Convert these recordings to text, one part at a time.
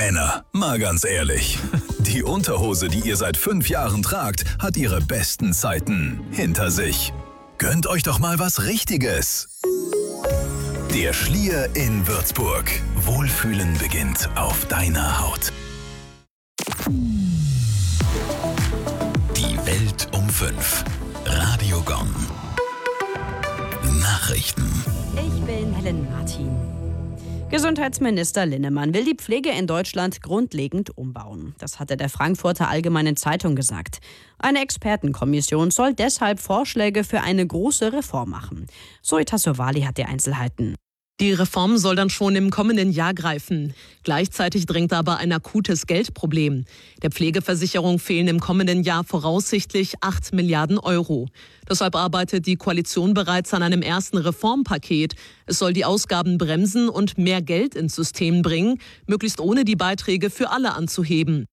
Männer, mal ganz ehrlich. Die Unterhose, die ihr seit 5 Jahren tragt, hat ihre besten Zeiten hinter sich. Gönnt euch doch mal was Richtiges. Der Schlier in Würzburg. Wohlfühlen beginnt auf deiner Haut. Die Welt um 5. Radio Gong. Nachrichten. Ich bin Helen Martin. Gesundheitsminister Linnemann will die Pflege in Deutschland grundlegend umbauen. Das hat er der Frankfurter Allgemeinen Zeitung gesagt. Eine Expertenkommission soll deshalb Vorschläge für eine große Reform machen. Zoe Tassovali hat die Einzelheiten. Die Reform soll dann schon im kommenden Jahr greifen. Gleichzeitig drängt aber ein akutes Geldproblem. Der Pflegeversicherung fehlen im kommenden Jahr voraussichtlich 8 Milliarden Euro. Deshalb arbeitet die Koalition bereits an einem ersten Reformpaket. Es soll die Ausgaben bremsen und mehr Geld ins System bringen, möglichst ohne die Beiträge für alle anzuheben.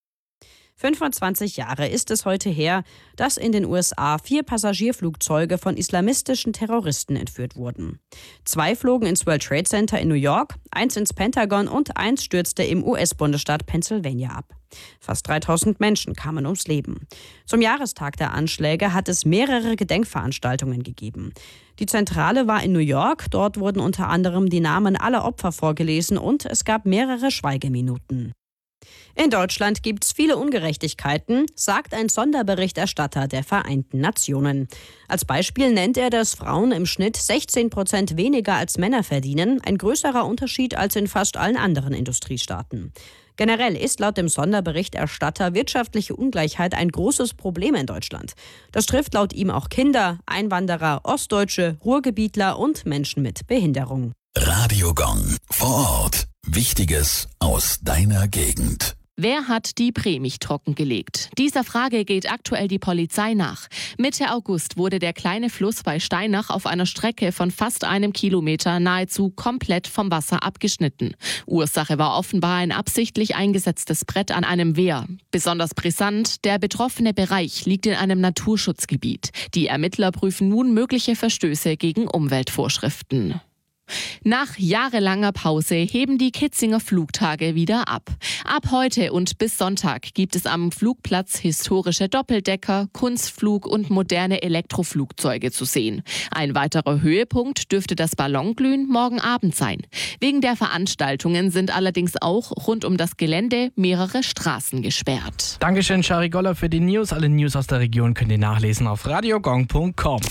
25 Jahre ist es heute her, dass in den USA 4 Passagierflugzeuge von islamistischen Terroristen entführt wurden. 2 flogen ins World Trade Center in New York, 1 ins Pentagon und 1 stürzte im US-Bundesstaat Pennsylvania ab. Fast 3000 Menschen kamen ums Leben. Zum Jahrestag der Anschläge hat es mehrere Gedenkveranstaltungen gegeben. Die Zentrale war in New York, dort wurden unter anderem die Namen aller Opfer vorgelesen und es gab mehrere Schweigeminuten. In Deutschland gibt es viele Ungerechtigkeiten, sagt ein Sonderberichterstatter der Vereinten Nationen. Als Beispiel nennt er, dass Frauen im Schnitt 16% weniger als Männer verdienen, ein größerer Unterschied als in fast allen anderen Industriestaaten. Generell ist laut dem Sonderberichterstatter wirtschaftliche Ungleichheit ein großes Problem in Deutschland. Das trifft laut ihm auch Kinder, Einwanderer, Ostdeutsche, Ruhrgebietler und Menschen mit Behinderung. Radio Gong. Vor Ort. Wichtiges aus deiner Gegend. Wer hat die Premich trockengelegt? Dieser Frage geht aktuell die Polizei nach. Mitte August wurde der kleine Fluss bei Steinach auf einer Strecke von fast 1 Kilometer nahezu komplett vom Wasser abgeschnitten. Ursache war offenbar ein absichtlich eingesetztes Brett an einem Wehr. Besonders brisant, der betroffene Bereich liegt in einem Naturschutzgebiet. Die Ermittler prüfen nun mögliche Verstöße gegen Umweltvorschriften. Nach jahrelanger Pause heben die Kitzinger Flugtage wieder ab. Ab heute und bis Sonntag gibt es am Flugplatz historische Doppeldecker, Kunstflug und moderne Elektroflugzeuge zu sehen. Ein weiterer Höhepunkt dürfte das Ballonglühen morgen Abend sein. Wegen der Veranstaltungen sind allerdings auch rund um das Gelände mehrere Straßen gesperrt. Dankeschön, Shari Goller, für die News. Alle News aus der Region könnt ihr nachlesen auf radiogong.com.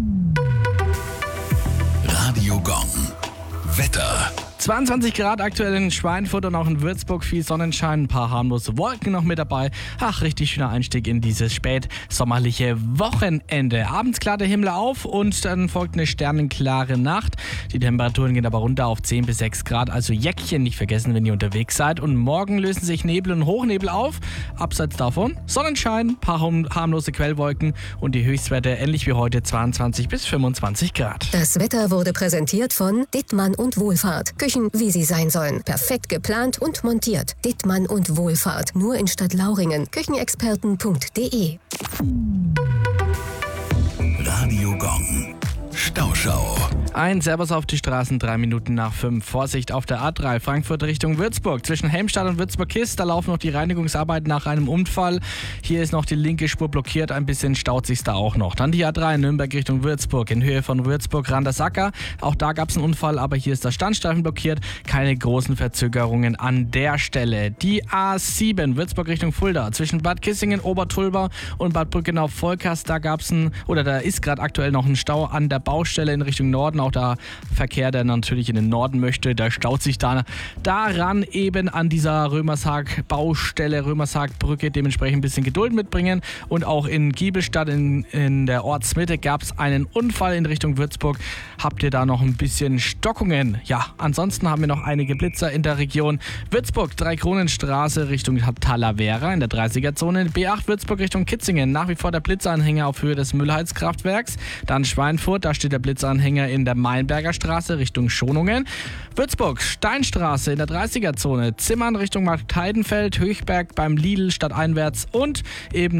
Radio Gong. Wetter. 22 Grad aktuell in Schweinfurt und auch in Würzburg, viel Sonnenschein, ein paar harmlose Wolken noch mit dabei. Ach, richtig schöner Einstieg in dieses spätsommerliche Wochenende. Abends klart der Himmel auf und dann folgt eine sternenklare Nacht. Die Temperaturen gehen aber runter auf 10 bis 6 Grad, also Jäckchen nicht vergessen, wenn ihr unterwegs seid. Und morgen lösen sich Nebel und Hochnebel auf. Abseits davon Sonnenschein, ein paar harmlose Quellwolken und die Höchstwerte ähnlich wie heute 22 bis 25 Grad. Das Wetter wurde präsentiert von Dittmann und Wohlfahrt. Küchen, wie sie sein sollen. Perfekt geplant und montiert. Dittmann und Wohlfahrt. Nur in Stadtlauringen. Küchenexperten.de. Radio Gong. Stauschau. Ein Servus auf die Straßen, 3 Minuten nach 5. Vorsicht auf der A3 Frankfurt Richtung Würzburg. Zwischen Helmstadt und Würzburg-Kist, da laufen noch die Reinigungsarbeiten nach einem Unfall. Hier ist noch die linke Spur blockiert, ein bisschen staut sich's da auch noch. Dann die A3 Nürnberg Richtung Würzburg, in Höhe von Würzburg-Randersacker. Auch da gab's einen Unfall, aber hier ist der Standstreifen blockiert. Keine großen Verzögerungen an der Stelle. Die A7 Würzburg Richtung Fulda, zwischen Bad Kissingen, Obertulba und Bad Brückenau-Volkers, da ist gerade aktuell noch ein Stau an der Baustelle in Richtung Norden. Auch der Verkehr, der natürlich in den Norden möchte, der staut sich daran eben an dieser Römershag-Baustelle, Römershag-Brücke, dementsprechend ein bisschen Geduld mitbringen. Und auch in Giebelstadt in der Ortsmitte gab es einen Unfall in Richtung Würzburg. Habt ihr da noch ein bisschen Stockungen? Ja, ansonsten haben wir noch einige Blitzer in der Region. Würzburg, Dreikronenstraße Richtung Talavera in der 30er-Zone. B8 Würzburg Richtung Kitzingen, nach wie vor der Blitzanhänger auf Höhe des Müllheizkraftwerks. Dann Schweinfurt, da steht der Blitzanhänger in der Meilenberger Straße Richtung Schonungen. Würzburg, Steinstraße in der 30er-Zone. Zimmern Richtung Markt Heidenfeld, Höchberg beim Lidl stadteinwärts und eben